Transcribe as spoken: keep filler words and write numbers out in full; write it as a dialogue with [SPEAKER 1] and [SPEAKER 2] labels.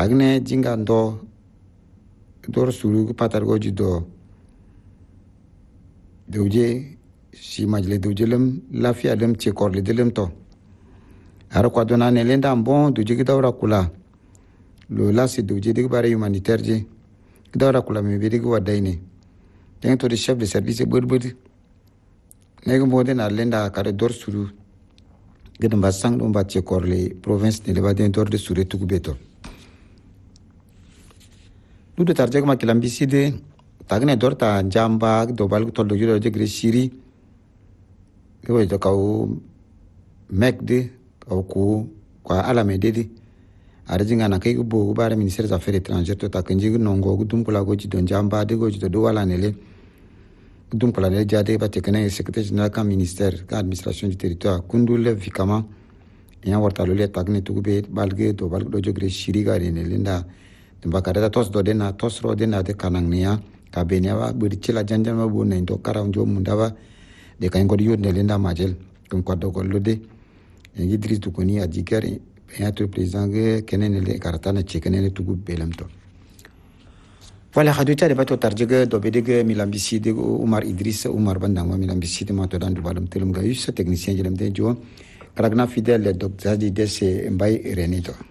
[SPEAKER 1] tagne jinga ndo dor suru patar go jido dewje si majle dewje lem lafiya lem che korle delem to ara kwa dona ne lenda bon dewje ki dawra kula lo la si dewje de bare humanitaire je ki dawra kula me be de wa dayne den to de chef de service burbudi nego mode na lenda kare dor suru gedam basang dum ba che korle province ne le ba den dor de suru tu beto lu de tarje ma kilambiside tagne dorta jamba do bal to do juro je greshiri ko to kaw mekde au ko kwa ala mededi arjinga na kai bo bare ministère des affaires étrangères to takanji nongo gudum kula go jidon jamba de go jido wala nele gudum kula ne jade ba tekene secrétaire général ka ministère ka administration du territoire kundule vikama ya warta lo le tagne tugube balge do bal do je greshiri ga ne linda mbakare tos do dena tos ro dena de kanangnia ka beniawa buri chila janjan ma bu nendo kara njo mundawa de kan ko yode lenda majel kon ko do ko lode en idris to koni ajigar ya to président ge kenen le karatana chekenen to gu belamto wala khaduta de bato tarjege do bedege milambisi de Umar Idris Umar bandangwa milambisi de mato dan do balam telum ga yus technicien jelam de jo karagna fidèle docteur di desse mbay renito